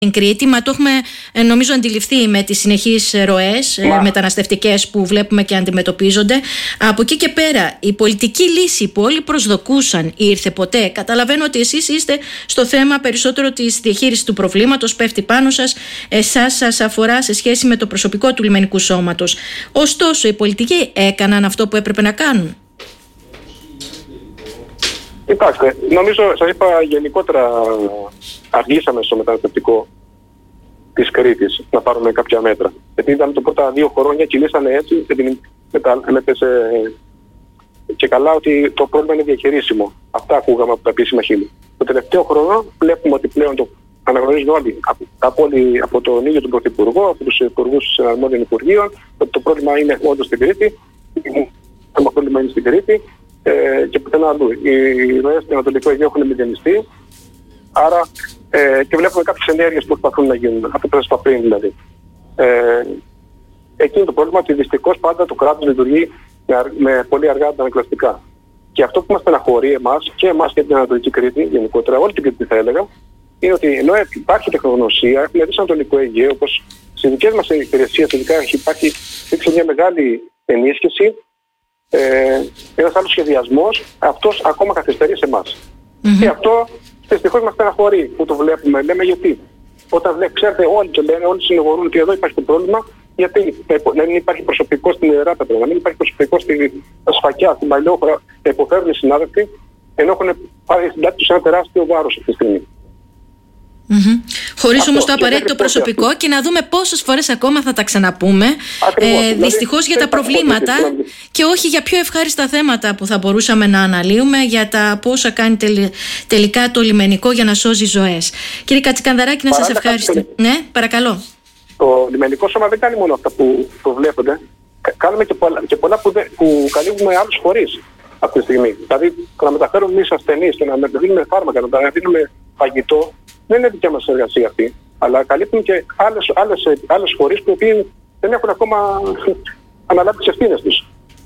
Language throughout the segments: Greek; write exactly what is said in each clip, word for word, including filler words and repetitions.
στην Κρήτη, μα το έχουμε νομίζω αντιληφθεί με τις συνεχείς ροές μα... μεταναστευτικές που βλέπουμε και αντιμετωπίζονται. Από εκεί και πέρα, η πολιτική λύση που όλοι προσδοκούσαν ήρθε ποτέ? Καταλαβαίνω ότι εσείς είστε στο θέμα περισσότερο της διαχείρισης του προβλήματος, πέφτει πάνω σας, εσάς σας αφορά σε σχέση με το προσωπικό του λιμενικού σώματος. Ωστόσο, οι πολιτικοί έκαναν αυτό που έπρεπε να κάνουν? Κοιτάξτε, νομίζω, σας είπα γενικότερα, αργήσαμε στο μεταναστευτικό της Κρήτης να πάρουμε κάποια μέτρα. Γιατί ήταν τα πρώτα δύο χρόνια, κυλήσανε έτσι με τις, ε, και καλά ότι το πρόβλημα είναι διαχειρίσιμο. Αυτά ακούγαμε από τα επίσημα χείλη. Το τελευταίο χρόνο βλέπουμε ότι πλέον το αναγνωρίζουν όλοι, από, από, όλοι, από τον ίδιο τον Πρωθυπουργό, από τους υπουργούς αρμόδιων υπουργείων, ότι το πρόβλημα είναι όντως στην Κρήτη, το πρόβλημα είναι στην Κρήτη. Ε, και πουθενά αλλού. Οι ροές στην Ανατολικό Αιγαίο έχουν μηδενιστεί. Άρα ε, και βλέπουμε κάποιες ενέργειες που προσπαθούν να γίνουν. Αυτό που σας είπα πριν δηλαδή. Ε, εκεί είναι το πρόβλημα ότι δυστυχώς πάντα το κράτος λειτουργεί με, με πολύ αργά αντανακλαστικά. Και αυτό που μας στεναχωρεί εμάς και εμάς και την Ανατολική Κρήτη, γενικότερα, όλη την Κρήτη θα έλεγα, είναι ότι ενώ υπάρχει τεχνογνωσία, έχουμε δει στο Ανατολικό Αιγαίο, όπως στις δικές μας υπηρεσίες ειδικά υπάρχει μια μεγάλη ενίσχυση. Ε, ένας άλλος σχεδιασμός, αυτός ακόμα καθυστερεί σε εμάς. Mm-hmm. Και αυτό δυστυχώς μας στεναχωρεί που το βλέπουμε. Λέμε γιατί. Όταν βλέπετε, ξέρετε, όλοι το λένε, όλοι συνηγορούν ότι εδώ υπάρχει το πρόβλημα, γιατί να μην υπάρχει προσωπικό στην Ιερά Πέτρα, να μην υπάρχει προσωπικό στη Σφακιά, στην Παλαιόχώρα, να υποφέρουν οι συνάδελφοι, ενώ έχουν πάρει στην πλάτη τους ένα τεράστιο βάρος αυτή τη στιγμή. Mm-hmm. Χωρίς όμως το απαραίτητο προσωπικό αυτό. Και να δούμε πόσες φορές ακόμα θα τα ξαναπούμε. Ακριβώς, ε, δυστυχώς δηλαδή, για τα προβλήματα και όχι για πιο ευχάριστα θέματα που θα μπορούσαμε να αναλύουμε, για τα πόσα κάνει τελ, τελικά το λιμενικό για να σώζει ζωές. Κύριε Κατσικανδαράκη, να σας ευχαριστώ. Ναι, παρακαλώ. Το λιμενικό σώμα δεν κάνει μόνο αυτά που, που βλέπονται. Κάνουμε και πολλά, και πολλά που, δε, που καλύπτουμε άλλους φορείς αυτή τη στιγμή. Δηλαδή, το να μεταφέρουμε εμείς ασθενείς, το να δίνουμε φάρμακα, να δίνουμε φαγητό. Δεν είναι δικιά μας εργασία αυτή, αλλά καλύπτουν και άλλες, άλλες, άλλες φορείς που δεν έχουν ακόμα αναλάβει τις ευθύνες τους.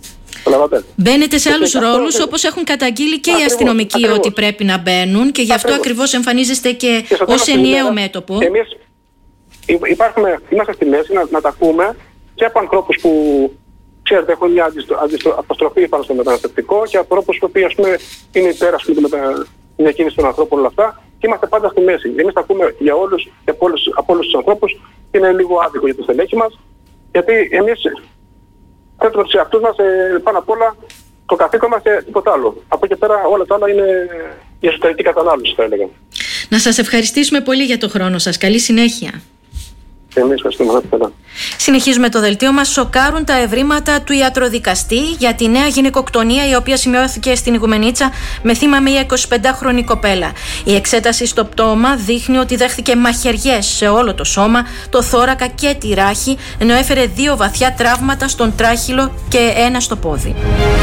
Μπαίνετε σε άλλους ρόλους, όπως έχουν καταγγείλει και ακριβώς, οι αστυνομικοί ακριβώς. Ότι πρέπει να μπαίνουν και γι' αυτό ακριβώς, ακριβώς εμφανίζεστε και, και ως ενιαίο μέτωπο. Εμείς υπάρχουμε, είμαστε στη μέση να, να τα ακούμε και από ανθρώπους που ξέρετε έχουν μια αποστροφή πάνω στο μεταναστευτικό και από ανθρώπους που ας πούμε, είναι υπέρ την εκκίνηση των ανθρώπων όλα αυτά. Και είμαστε πάντα στη μέση. Εμείς τα ακούμε για όλους, από όλους, από όλους τους ανθρώπους και είναι λίγο άδικο για το στελέχη μας. Γιατί εμείς θέτουμε τους εαυτούς μας ε, πάνω απ' όλα το καθήκον μας και τίποτα άλλο. Από εκεί πέρα όλα τα άλλα είναι η εσωτερική κατανάλωση, θα έλεγα. Να σας ευχαριστήσουμε πολύ για το χρόνο σας. Καλή συνέχεια. Εμείς ευχαριστούμε. Συνεχίζουμε το δελτίο μας. Σοκάρουν τα ευρήματα του ιατροδικαστή για τη νέα γυναικοκτονία η οποία σημειώθηκε στην Ιγουμενίτσα με θύμα μια εικοσιπεντάχρονη κοπέλα. Η εξέταση στο πτώμα δείχνει ότι δέχθηκε μαχαιριές σε όλο το σώμα, το θώρακα και τη ράχη, ενώ έφερε δύο βαθιά τραύματα στον τράχυλο και ένα στο πόδι.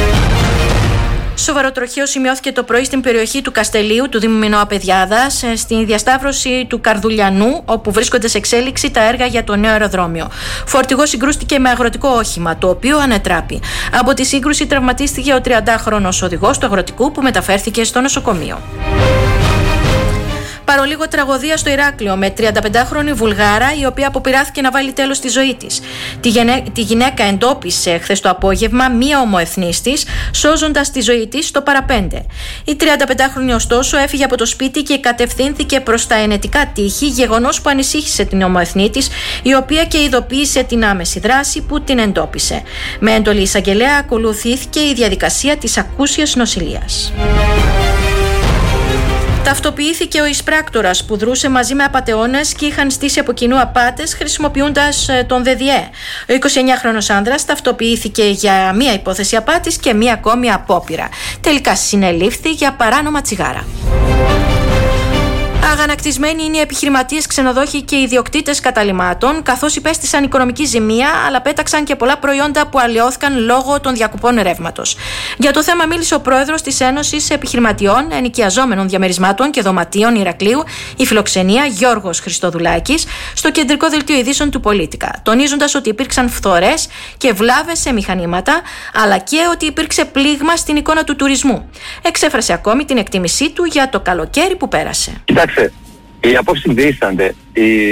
Σοβαρό τροχαίο σημειώθηκε το πρωί στην περιοχή του Καστελίου, του Δήμου Μινώα Παιδιάδας, στη διασταύρωση του Καρδουλιανού, όπου βρίσκονται σε εξέλιξη τα έργα για το νέο αεροδρόμιο. Φορτηγός συγκρούστηκε με αγροτικό όχημα, το οποίο ανετράπη. Από τη σύγκρουση τραυματίστηκε ο τριαντάχρονος οδηγός του αγροτικού, που μεταφέρθηκε στο νοσοκομείο. Παρολίγο τραγωδία στο Ηράκλειο με τριανταπεντάχρονη Βουλγάρα, η οποία αποπειράθηκε να βάλει τέλος στη ζωή της. Τη, γενε... τη γυναίκα εντόπισε χθες το απόγευμα μία ομοεθνής της, σώζοντας τη ζωή της στο παραπέντε. Η τριανταπεντάχρονη ωστόσο έφυγε από το σπίτι και κατευθύνθηκε προς τα ενετικά τείχη, γεγονός που ανησύχησε την ομοεθνή της, η οποία και ειδοποίησε την άμεση δράση που την εντόπισε. Με έντολη εισαγγελέα ακολουθήθηκε η διαδικασία της ακούσιας νοσηλείας. Ταυτοποιήθηκε ο εισπράκτορας που δρούσε μαζί με απατεώνες και είχαν στήσει από κοινού απάτες χρησιμοποιώντας τον ΔΔΕ. Ο εικοσιεννιάχρονος άνδρας ταυτοποιήθηκε για μία υπόθεση απάτης και μία ακόμη απόπειρα. Τελικά συνελήφθη για παράνομα τσιγάρα. Αγανακτισμένοι είναι οι επιχειρηματίες, ξενοδόχοι και οι ιδιοκτήτες καταλυμάτων, καθώς υπέστησαν οικονομική ζημία, αλλά πέταξαν και πολλά προϊόντα που αλλοιώθηκαν λόγω των διακοπών ρεύματος. Για το θέμα μίλησε ο πρόεδρος της Ένωσης Επιχειρηματιών Ενοικιαζόμενων Διαμερισμάτων και Δωματίων Ηρακλείου, η Φιλοξενία, Γιώργος Χριστοδουλάκης, στο κεντρικό δελτίο ειδήσεων του Πολίτικα, τονίζοντας ότι υπήρξαν φθορές και βλάβες σε μηχανήματα, αλλά και ότι υπήρξε πλήγμα στην εικόνα του τουρισμού. Εξέφρασε ακόμη την εκτίμησή του για το καλοκαίρι που πέρασε. Κοιτάξτε, Οι απόψεις δίστανται. Η